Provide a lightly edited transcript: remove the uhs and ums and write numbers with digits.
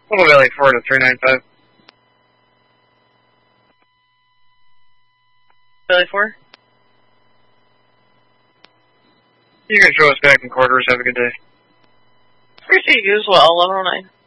Little Valley 4 to 395. Valley 4? You can show us back in quarters. Have a good day. Appreciate you as well, 1109.